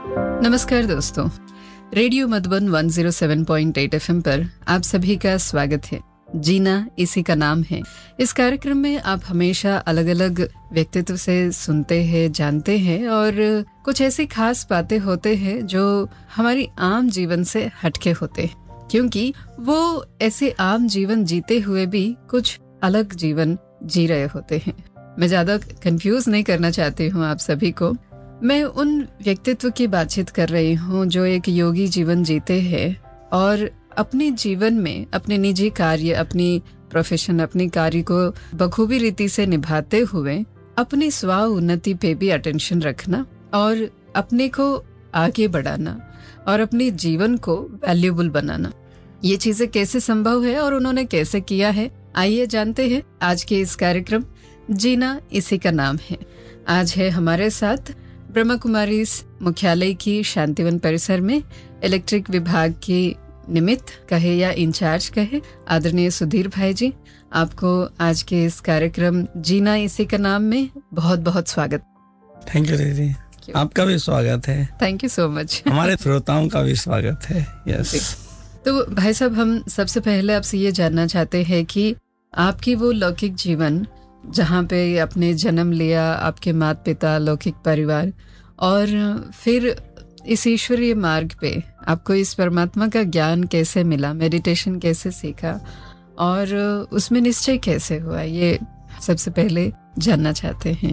नमस्कार दोस्तों, radio Madhuban 107.8 FM पर आप सभी का स्वागत है। जीना इसी का नाम है। इस कार्यक्रम में आप हमेशा अलग अलग व्यक्तित्व से सुनते हैं, जानते हैं और कुछ ऐसी खास बातें होते हैं जो हमारी आम जीवन से हटके होते हैं, क्योंकि वो ऐसे आम जीवन जीते हुए भी कुछ अलग जीवन जी रहे होते हैं। मैं ज्यादा कंफ्यूज नहीं करना चाहती हूँ आप सभी को। मैं उन व्यक्तित्व की बातचीत कर रही हूँ जो एक योगी जीवन जीते हैं और अपने जीवन में अपने निजी कार्य, अपनी प्रोफेशन, अपनी कार्य को बखूबी रीति से निभाते हुए अपनी स्व उन्नति पे भी अटेंशन रखना और अपने को आगे बढ़ाना और अपने जीवन को वैल्यूएबल बनाना, ये चीजें कैसे संभव है और उन्होंने कैसे किया है, आइए जानते हैं आज के इस कार्यक्रम जीना इसी का नाम है। आज है हमारे साथ ब्रह्मा कुमारी मुख्यालय की शांतिवन परिसर में इलेक्ट्रिक विभाग की निमित्त कहे या इंचार्ज कहे आदरणीय सुधीर भाई जी। आपको आज के इस कार्यक्रम जीना इसी का नाम में बहुत बहुत स्वागत। थैंक यू दीदी, आपका भी स्वागत है। Thank you so much. हमारे श्रोताओं का भी स्वागत है। यस। तो भाई साहब, हम सबसे पहले आपसे ये जानना चाहते हैं कि आपकी वो लौकिक जीवन जहाँ पे आपने जन्म लिया, आपके माता पिता, लौकिक परिवार, और फिर इस ईश्वरीय मार्ग पे आपको इस परमात्मा का ज्ञान कैसे मिला, मेडिटेशन कैसे सीखा और उसमें निश्चय कैसे हुआ, ये सबसे पहले जानना चाहते हैं।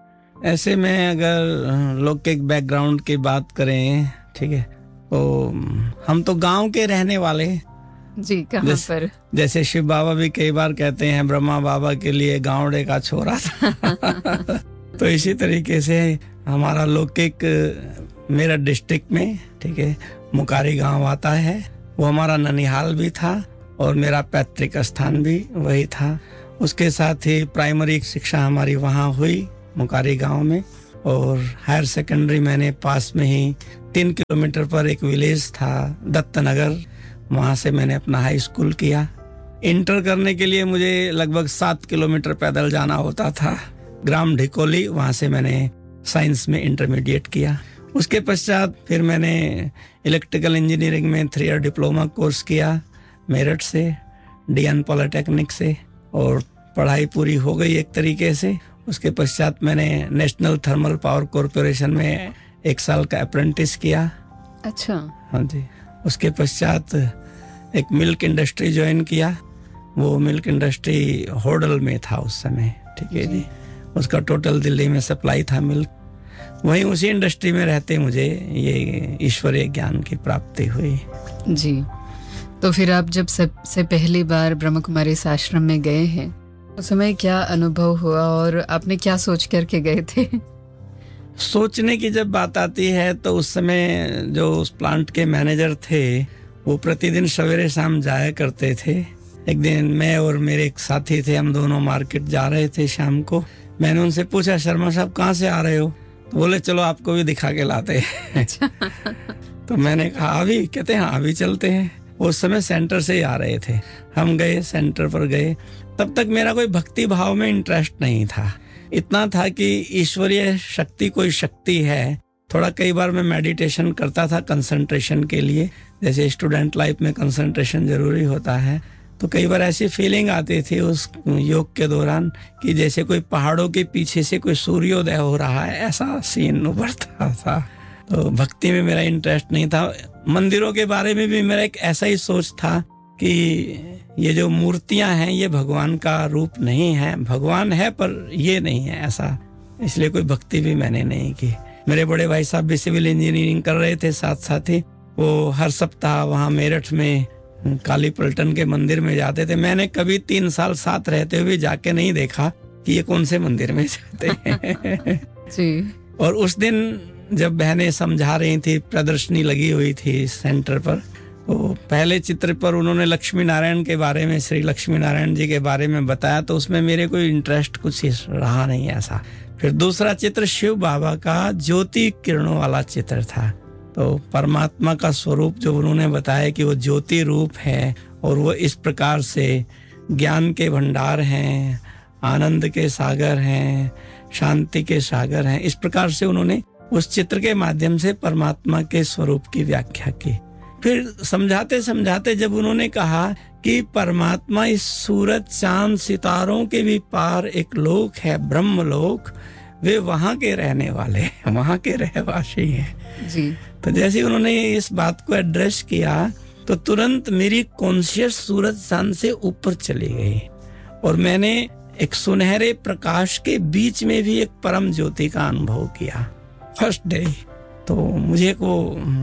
ऐसे में अगर लौकिक बैकग्राउंड की बात करें, ठीक है, तो हम तो गांव के रहने वाले जी। कहाँ पर? जैसे शिव बाबा भी कई बार कहते हैं ब्रह्मा बाबा के लिए गाँवड़े का छोरा था। तो इसी तरीके से हमारा लौकिक मेरठ डिस्ट्रिक्ट में, ठीक है, मुकारी गांव आता है, वो हमारा ननिहाल भी था और मेरा पैतृक स्थान भी वही था। उसके साथ ही प्राइमरी शिक्षा हमारी वहाँ हुई मुकारी गांव में, और हायर सेकेंडरी मैंने पास में ही 3 किलोमीटर पर एक विलेज था दत्तनगर, वहाँ से मैंने अपना हाई स्कूल किया। इंटर करने के लिए मुझे लगभग 7 किलोमीटर पैदल जाना होता था, ग्राम ढिकोली, वहाँ से मैंने साइंस में इंटरमीडिएट किया। उसके पश्चात फिर मैंने इलेक्ट्रिकल इंजीनियरिंग में 3 ईयर डिप्लोमा कोर्स किया मेरठ से, डीएन पॉलिटेक्निक से, और पढ़ाई पूरी हो गई एक तरीके से। उसके पश्चात मैंने नेशनल थर्मल पावर कॉरपोरेशन में 1 साल का अप्रेंटिस किया। अच्छा। हाँ जी। उसके पश्चात एक मिल्क इंडस्ट्री ज्वाइन किया। वो मिल्क इंडस्ट्री होडल में था उस समय, ठीक है जी। उसका टोटल दिल्ली में सप्लाई था मिल्क। वहीं उसी इंडस्ट्री में रहते मुझे ये ईश्वरीय ज्ञान की प्राप्ति हुई जी। तो फिर आप जब सबसे पहली बार ब्रह्मा कुमारी आश्रम में गए हैं, उस समय क्या अनुभव हुआ और आपने क्या सोच करके गए थे? सोचने की जब बात आती है तो उस समय जो उस प्लांट के मैनेजर थे वो प्रतिदिन सवेरे शाम जाया करते थे। एक दिन मैं और मेरे एक साथी थे, हम दोनों मार्केट जा रहे थे शाम को। मैंने उनसे पूछा, शर्मा साहब कहाँ से आ रहे हो? तो बोले चलो आपको भी दिखा के लाते हैं। तो मैंने कहा अभी? कहते हैं हाँ अभी चलते हैं। उस समय सेंटर से ही आ रहे थे। हम गए, सेंटर पर गए। तब तक मेरा कोई भक्ति भाव में इंटरेस्ट नहीं था। इतना था कि ईश्वरीय शक्ति कोई शक्ति है। थोड़ा कई बार मैं मेडिटेशन करता था कंसंट्रेशन के लिए, जैसे स्टूडेंट लाइफ में कंसंट्रेशन जरूरी होता है। तो कई बार ऐसी फीलिंग आती थी उस योग के दौरान कि जैसे कोई पहाड़ों के पीछे से कोई सूर्योदय हो रहा है, ऐसा सीन उभरता था। तो भक्ति में मेरा इंटरेस्ट नहीं था। मंदिरों के बारे में भी मेरा एक ऐसा ही सोच था कि ये जो मूर्तियां हैं ये भगवान का रूप नहीं है, भगवान है पर ये नहीं है, ऐसा। इसलिए कोई भक्ति भी मैंने नहीं की। मेरे बड़े भाई साहब भी सिविल इंजीनियरिंग कर रहे थे साथ साथ ही। वो हर सप्ताह वहाँ मेरठ में काली पलटन के मंदिर में जाते थे। मैंने कभी 3 साल साथ रहते हुए जाके नहीं देखा कि ये कौन से मंदिर में जाते हैं। जी। और उस दिन जब बहनें समझा रही थी, प्रदर्शनी लगी हुई थी सेंटर पर, तो पहले चित्र पर उन्होंने लक्ष्मी नारायण के बारे में, श्री लक्ष्मी नारायण जी के बारे में बताया, तो उसमें मेरे कोई इंटरेस्ट कुछ रहा नहीं ऐसा। फिर दूसरा चित्र शिव बाबा का ज्योति किरणों वाला चित्र था। तो परमात्मा का स्वरूप जो उन्होंने बताया कि वो ज्योति रूप है और वो इस प्रकार से ज्ञान के भंडार हैं, आनंद के सागर हैं, शांति के सागर हैं, इस प्रकार से उन्होंने उस चित्र के माध्यम से परमात्मा के स्वरूप की व्याख्या की। फिर समझाते समझाते जब उन्होंने कहा कि परमात्मा इस सूरज चांद सितारों के भी पार एक लोक है, ब्रह्म लोक, वे वहां के रहने वाले हैं, वहां के रहवासी हैं जी। तो जैसे उन्होंने इस बात को एड्रेस किया तो तुरंत मेरी कॉन्शियस सूरज चांद से ऊपर चली गई और मैंने एक सुनहरे प्रकाश के बीच में भी एक परम ज्योति का अनुभव किया फर्स्ट डे। तो मुझे को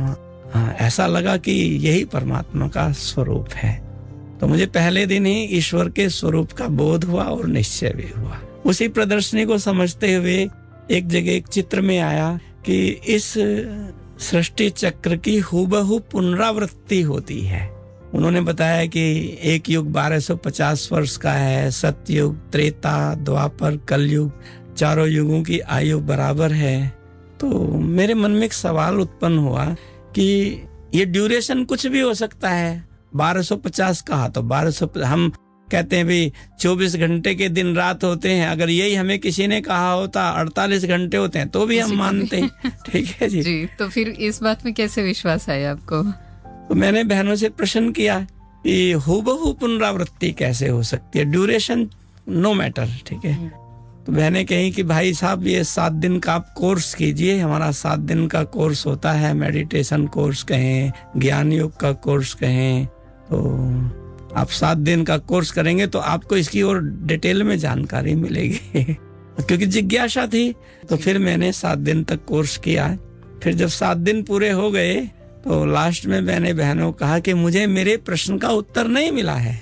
ऐसा लगा कि यही परमात्मा का स्वरूप है। तो मुझे पहले दिन ही ईश्वर के स्वरूप का बोध हुआ और निश्चय भी हुआ। उसी प्रदर्शनी को समझते हुए एक जगह एक चित्र में आया कि इस सृष्टि चक्र की हूबहू पुनरावृत्ति होती है। उन्होंने बताया कि एक युग 1250 वर्ष का है, सतयुग, त्रेता, द्वापर, कलयुग, चारों युगों की आयु बराबर है। तो मेरे मन में एक सवाल उत्पन्न हुआ कि ये ड्यूरेशन कुछ भी हो सकता है। 1250 कहा तो 1200, हम कहते हैं भाई 24 घंटे के दिन रात होते हैं, अगर यही हमें किसी ने कहा होता 48 घंटे होते हैं तो भी हम मानते हैं। ठीक है जी। जी। तो फिर इस बात में कैसे विश्वास आया आपको? तो मैंने बहनों से प्रश्न किया कि हूबहू पुनरावृत्ति कैसे हो सकती है, ड्यूरेशन नो मैटर। ठीक है। तो बहनें कही कि भाई साहब ये 7 दिन का आप कोर्स कीजिए, हमारा 7 दिन का कोर्स होता है, मेडिटेशन कोर्स कहें, ज्ञान योग का कोर्स कहें, तो आप 7 दिन का कोर्स करेंगे तो आपको इसकी और डिटेल में जानकारी मिलेगी। क्योंकि जिज्ञासा थी तो फिर मैंने 7 दिन तक कोर्स किया। फिर जब 7 दिन पूरे हो गए तो लास्ट में मैंने बहनों कहा कि मुझे मेरे प्रश्न का उत्तर नहीं मिला है।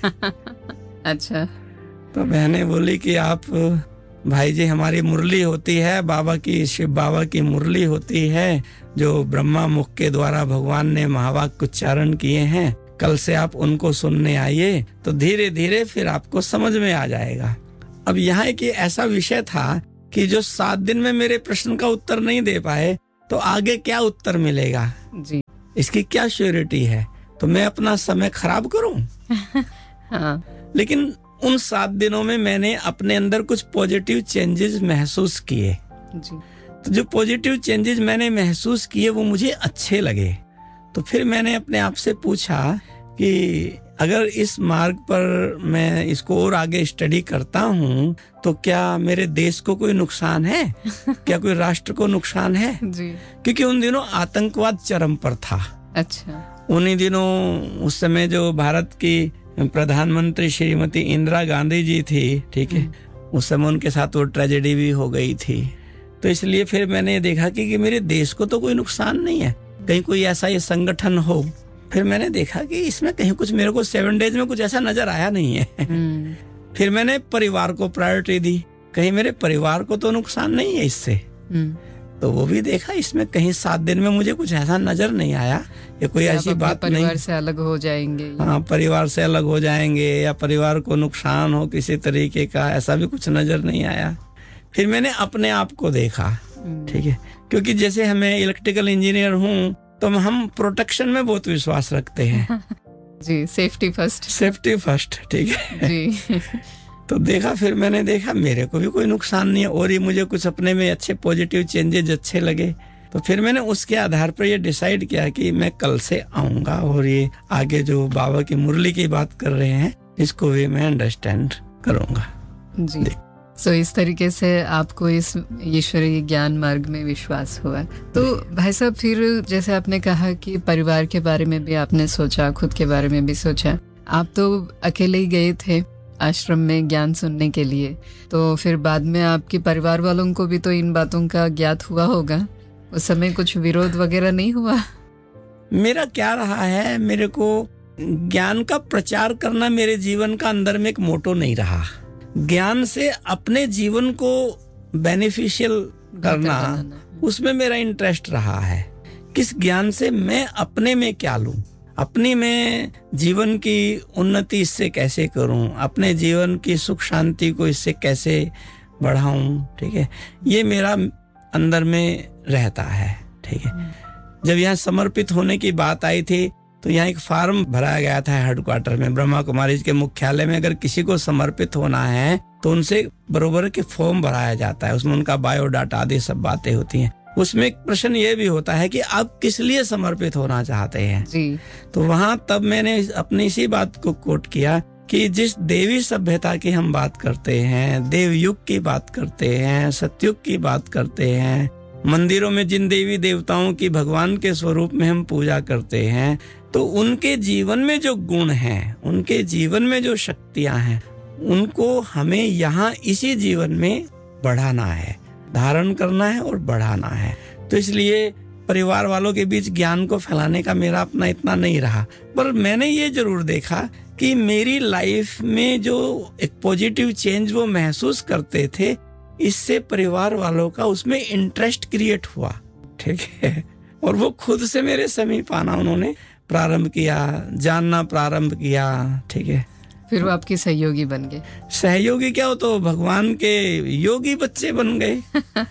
अच्छा। तो बहनें बोली कि आप भाई जी, हमारी मुरली होती है, बाबा की, शिव बाबा की मुरली होती है जो ब्रह्मा मुख के द्वारा भगवान ने महावाक्य उच्चारण किए हैं, कल से आप उनको सुनने आइए तो धीरे धीरे फिर आपको समझ में आ जाएगा। अब यहाँ एक ऐसा विषय था कि जो 7 दिन में मेरे प्रश्न का उत्तर नहीं दे पाए तो आगे क्या उत्तर मिलेगा जी, इसकी क्या श्योरिटी है? तो मैं अपना समय खराब करूं? हाँ। लेकिन उन 7 दिनों में मैंने अपने अंदर कुछ पॉजिटिव चेंजेस महसूस किए जी। तो जो पॉजिटिव चेंजेस मैंने महसूस किए वो मुझे अच्छे लगे। तो फिर मैंने अपने आप से पूछा कि अगर इस मार्ग पर मैं इसको और आगे स्टडी करता हूँ तो क्या मेरे देश को कोई नुकसान है? क्या कोई राष्ट्र को नुकसान है? जी। क्योंकि उन दिनों आतंकवाद चरम पर था। अच्छा। उन्हीं दिनों उस समय जो भारत की प्रधानमंत्री श्रीमती इंदिरा गांधी जी थी, ठीक है, उस समय उनके साथ वो ट्रेजेडी भी हो गई थी। तो इसलिए फिर मैंने देखा कि मेरे देश को तो कोई नुकसान नहीं है, कहीं कोई ऐसा ये संगठन हो। फिर मैंने देखा कि इसमें कहीं कुछ मेरे को 7 डेज में कुछ ऐसा नजर आया नहीं है। फिर मैंने परिवार को प्रायोरिटी दी, कहीं मेरे परिवार को तो नुकसान नहीं है इससे। तो वो भी देखा, इसमें कहीं 7 दिन में मुझे कुछ ऐसा नजर नहीं आया, ये कोई ऐसी बात नहीं परिवार से अलग हो जाएंगे। हाँ, परिवार से अलग हो जाएंगे या परिवार को नुकसान हो किसी तरीके का, ऐसा भी कुछ नजर नहीं आया। फिर मैंने अपने आप को देखा, ठीक है, क्योंकि जैसे हमें इलेक्ट्रिकल इंजीनियर हूँ तो हम प्रोटेक्शन में बहुत विश्वास रखते हैं। जी, सेफ्टी फर्स्ट। सेफ्टी फर्स्ट, ठीक है जी। तो देखा, फिर मैंने देखा मेरे को भी कोई नुकसान नहीं है और ये मुझे कुछ अपने में अच्छे पॉजिटिव चेंजेस अच्छे लगे। तो फिर मैंने उसके आधार पर ये डिसाइड किया कि मैं कल से आऊंगा और ये आगे जो बाबा की मुरली की बात कर रहे हैं इसको भी मैं अंडरस्टैंड करूंगा। जी। सो इस तरीके से आपको इस ईश्वरीय ज्ञान मार्ग में विश्वास हुआ। तो भाई साहब, फिर जैसे आपने कहा कि परिवार के बारे में भी आपने सोचा, खुद के बारे में भी सोचा। आप तो अकेले ही गए थे आश्रम में ज्ञान सुनने के लिए, तो फिर बाद में आपके परिवार वालों को भी तो इन बातों का ज्ञात हुआ होगा। उस समय कुछ विरोध वगैरह नहीं हुआ? मेरा क्या रहा है, मेरे को ज्ञान का प्रचार करना मेरे जीवन का अंदर में एक मोटो नहीं रहा। ज्ञान से अपने जीवन को बेनिफिशियल करना, उसमें मेरा इंटरेस्ट रहा है। किस ज्ञान से मैं अपने में क्या लूं, अपनी में जीवन की उन्नति इससे कैसे करूं, अपने जीवन की सुख शांति को इससे कैसे बढ़ाऊं, ठीक है, ये मेरा अंदर में रहता है। ठीक है, जब यहाँ समर्पित होने की बात आई थी तो यहाँ एक फार्म भराया गया था हेडक्वार्टर में, ब्रह्मा कुमारी के मुख्यालय में। अगर किसी को समर्पित होना है तो उनसे बरोबर के फॉर्म भराया जाता है, उसमें उनका बायोडाटा आदि सब बातें होती हैं। उसमें एक प्रश्न ये भी होता है कि आप किस लिए समर्पित होना चाहते हैं जी। तो वहां तब मैंने अपनी इसी बात को कोट किया कि जिस देवी सभ्यता की हम बात करते हैं, देव युग की बात करते हैं, सतयुग की बात करते हैं, मंदिरों में जिन देवी देवताओं की भगवान के स्वरूप में हम पूजा करते हैं, तो उनके जीवन में जो गुण हैं, उनके जीवन में जो शक्तियां हैं, उनको हमें यहाँ इसी जीवन में बढ़ाना है, धारण करना है और बढ़ाना है। तो इसलिए परिवार वालों के बीच ज्ञान को फैलाने का मेरा अपना इतना नहीं रहा, पर मैंने ये जरूर देखा कि मेरी लाइफ में जो एक पॉजिटिव चेंज वो महसूस करते थे, इससे परिवार वालों का उसमें इंटरेस्ट क्रिएट हुआ। ठीक है, और वो खुद से मेरे समीप आना उन्होंने प्रारंभ किया, जानना प्रारंभ किया। ठीक है, फिर वो आपके सहयोगी बन गए। सहयोगी क्या, हो तो भगवान के योगी बच्चे बन गए।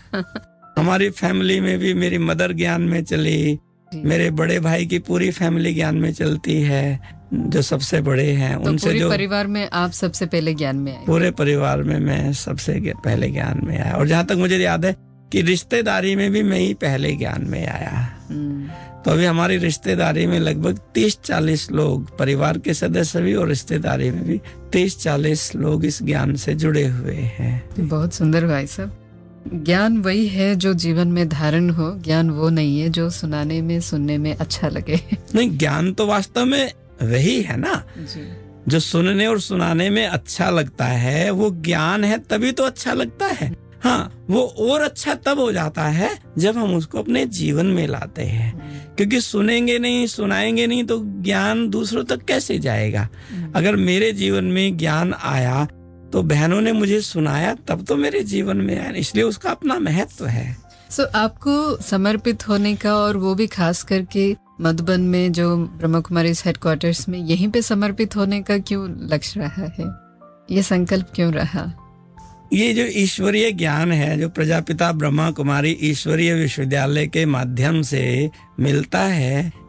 हमारी फैमिली में भी मेरी मदर ज्ञान में चली, मेरे बड़े भाई की पूरी फैमिली ज्ञान में चलती है, जो सबसे बड़े हैं तो उनसे पूरे जो परिवार में आप सबसे पहले ज्ञान में आए। पूरे परिवार में मैं सबसे पहले ज्ञान में आया, और जहाँ तक मुझे याद है कि रिश्तेदारी में भी मैं ही पहले ज्ञान में आया। तो अभी हमारी रिश्तेदारी में लगभग 30-40 लोग, परिवार के सदस्य भी और रिश्तेदारी में भी 30-40 लोग इस ज्ञान से जुड़े हुए हैं। बहुत सुंदर भाई साहब। ज्ञान वही है जो जीवन में धारण हो, ज्ञान वो नहीं है जो सुनाने में सुनने में अच्छा लगे। नहीं, ज्ञान तो वास्तव में वही है ना जी। जो सुनने और सुनाने में अच्छा लगता है, वो ज्ञान है, तभी तो अच्छा लगता है। हाँ, वो और अच्छा तब हो जाता है जब हम उसको अपने जीवन में लाते हैं, क्योंकि सुनेंगे नहीं, सुनाएंगे नहीं तो ज्ञान दूसरों तक कैसे जाएगा। अगर मेरे जीवन में ज्ञान आया तो बहनों ने मुझे सुनाया, तब तो मेरे जीवन में आया, इसलिए उसका अपना महत्व है। आपको समर्पित होने का, और वो भी खास करके मधुबन में जो ब्रह्मा कुमारी हेडक्वार्टर्स में, यहीं पे समर्पित होने का क्यों लक्ष्य रहा है, ये संकल्प क्यों रहा? ये जो ईश्वरीय ज्ञान है, जो प्रजापिता ब्रह्मा कुमारी ईश्वरीय विश्वविद्यालय के माध्यम से मिलता है,